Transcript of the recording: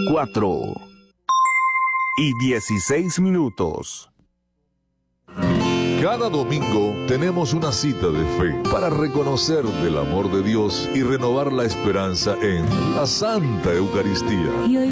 4:16. Cada domingo tenemos una cita de fe para reconocer del amor de Dios y renovar la esperanza en la Santa Eucaristía. Y hoy